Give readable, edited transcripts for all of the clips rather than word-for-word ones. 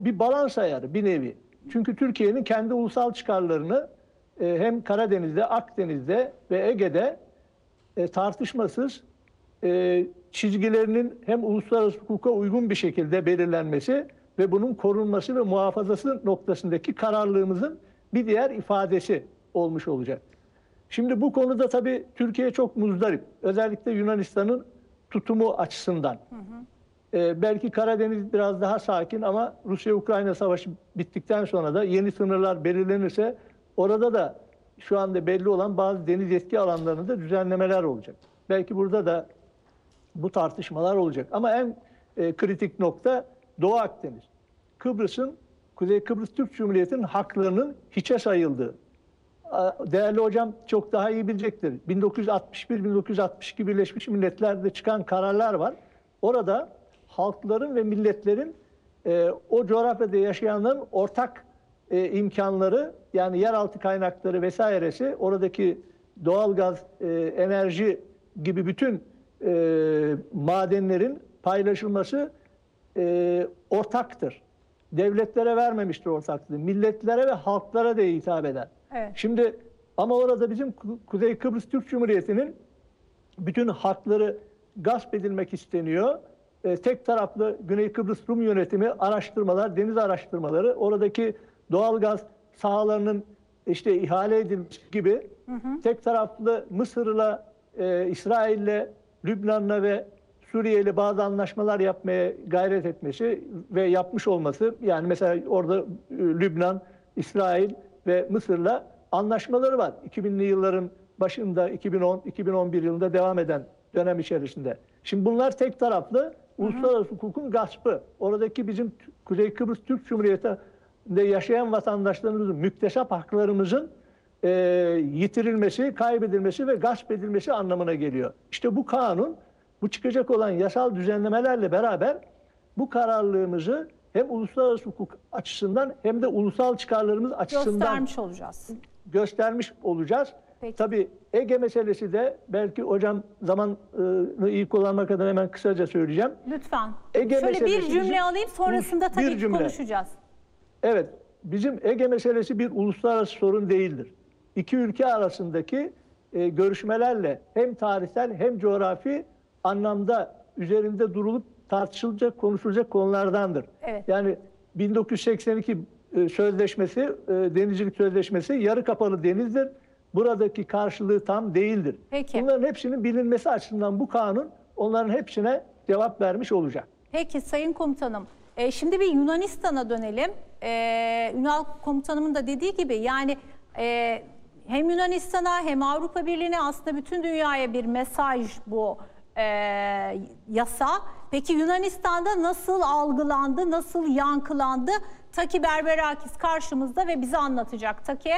bir balans ayarı bir nevi. Çünkü Türkiye'nin kendi ulusal çıkarlarını hem Karadeniz'de, Akdeniz'de ve Ege'de tartışmasız çizgilerinin hem uluslararası hukuka uygun bir şekilde belirlenmesi ve bunun korunması ve muhafazası noktasındaki kararlılığımızın bir diğer ifadesi olmuş olacak. Şimdi bu konuda tabii Türkiye çok muzdarip. Özellikle Yunanistan'ın tutumu açısından. Belki Karadeniz biraz daha sakin ama Rusya-Ukrayna savaşı bittikten sonra da yeni sınırlar belirlenirse orada da şu anda belli olan bazı deniz yetki alanlarında düzenlemeler olacak. Belki burada da bu tartışmalar olacak. Ama en kritik nokta Doğu Akdeniz. Kıbrıs'ın, Kuzey Kıbrıs Türk Cumhuriyeti'nin haklarının hiçe sayıldığı. Değerli hocam çok daha iyi bilecektir. 1961-1962 Birleşmiş Milletler'de çıkan kararlar var. Orada halkların ve milletlerin o coğrafyada yaşayanların ortak imkanları, yani yeraltı kaynakları vesairesi, oradaki doğalgaz, enerji gibi bütün madenlerin paylaşılması ortaktır. Devletlere vermemiştir ortaklığı. Milletlere ve halklara da hitap eder. Evet. Şimdi ama orada bizim Kuzey Kıbrıs Türk Cumhuriyeti'nin bütün hakları gasp edilmek isteniyor. Tek taraflı Güney Kıbrıs Rum yönetimi araştırmalar, deniz araştırmaları, oradaki doğalgaz sahalarının işte ihale edilmesi gibi tek taraflı Mısır'la, İsrail'le, Lübnan'la ve Suriye'yle bazı anlaşmalar yapmaya gayret etmesi ve yapmış olması, yani mesela orada Lübnan, İsrail ve Mısır'la anlaşmaları var. 2000'li yılların başında 2010-2011 yılında devam eden dönem içerisinde. Şimdi bunlar tek taraflı uluslararası hukukun gaspı. Oradaki bizim Kuzey Kıbrıs Türk Cumhuriyeti'nde yaşayan vatandaşlarımızın müktesap haklarımızın yitirilmesi, kaybedilmesi ve gasp edilmesi anlamına geliyor. İşte bu kanun, bu çıkacak olan yasal düzenlemelerle beraber bu kararlılığımızı hem uluslararası hukuk açısından hem de ulusal çıkarlarımız açısından göstermiş olacağız. Peki. Tabii Ege meselesi de, belki hocam zamanı iyi kullanmak adına hemen kısaca söyleyeceğim. Lütfen. Ege Şöyle bir cümle alayım, sonrasında tabii ki konuşacağız. Evet, bizim Ege meselesi bir uluslararası sorun değildir. İki ülke arasındaki görüşmelerle hem tarihsel hem coğrafi anlamda üzerinde durulup tartışılacak, konuşulacak konulardandır. Evet. Yani 1982 sözleşmesi, denizcilik sözleşmesi yarı kapalı denizdir. Buradaki karşılığı tam değildir. Peki. Bunların hepsinin bilinmesi açısından bu kanun onların hepsine cevap vermiş olacak. Peki Sayın Komutanım, şimdi bir Yunanistan'a dönelim. Ünal Komutanımın da dediği gibi, yani hem Yunanistan'a hem Avrupa Birliği'ne, aslında bütün dünyaya bir mesaj bu yasa. Peki Yunanistan'da nasıl algılandı, nasıl yankılandı? Taki Berberakis karşımızda ve bize anlatacak. Taki.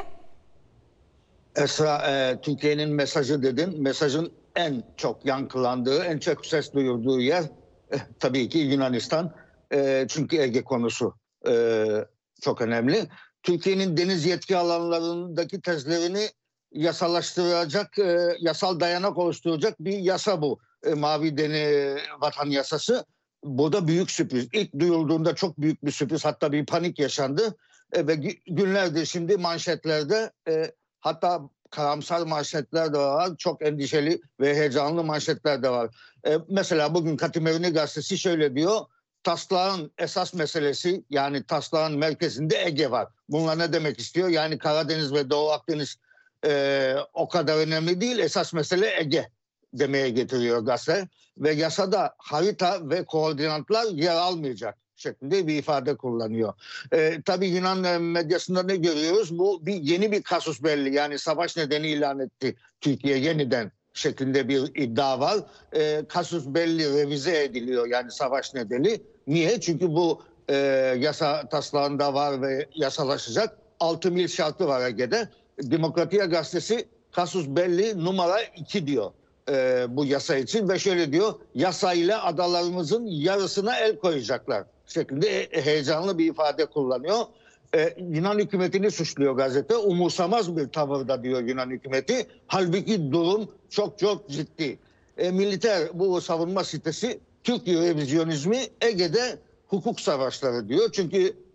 Esra, Türkiye'nin mesajı dedin. Mesajın en çok yankılandığı, en çok ses duyurduğu yer tabii ki Yunanistan. Çünkü Ege konusu çok önemli. Türkiye'nin deniz yetki alanlarındaki tezlerini yasallaştıracak, yasal dayanak oluşturacak bir yasa bu. Mavi Deniz Vatan Yasası. Bu da büyük sürpriz. İlk duyulduğunda çok büyük bir sürpriz. Hatta bir panik yaşandı. Ve günlerdir şimdi manşetlerde, hatta karamsar manşetler de var. Çok endişeli ve heyecanlı manşetler de var. Mesela bugün Katimevni gazetesi şöyle diyor. Taslağın esas meselesi, yani taslağın merkezinde Ege var. Bunlar ne demek istiyor? Yani Karadeniz ve Doğu Akdeniz o kadar önemli değil. Esas mesele Ege demeye getiriyor gazete. Ve yasada harita ve koordinatlar yer almayacak şeklinde bir ifade kullanıyor. Tabii Yunan medyasında ne görüyoruz? Bu yeni bir kasus belli. Yani savaş nedeni ilan etti Türkiye yeniden şeklinde bir iddia var. Kasus belli, revize ediliyor, yani savaş nedeni. Niye? Çünkü bu yasa taslağında var ve yasalaşacak. 6 mil şartı var Ege'de. Demokratiya gazetesi kasus belli numara 2 diyor bu yasa için ve şöyle diyor: yasa ile adalarımızın yarısına el koyacaklar şeklinde heyecanlı bir ifade kullanıyor. Yunan hükümetini suçluyor gazete. Umursamaz bir tavırda diyor Yunan hükümeti. Halbuki durum çok çok ciddi. Militer bu savunma sitesi Türk revizyonizmi Ege'de hukuk savaşları diyor. Çünkü